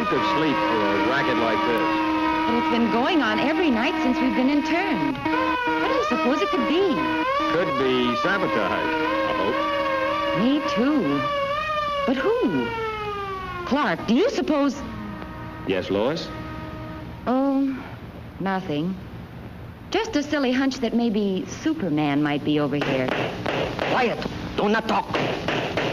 could sleep for a racket like this? But it's been going on every night since we've been interned. What do you suppose it could be? Could be sabotage, I hope. Me too. But who? Clark, do you suppose... Yes, Lois? Oh, nothing. Just a silly hunch that maybe Superman might be over here. Quiet. Do not talk.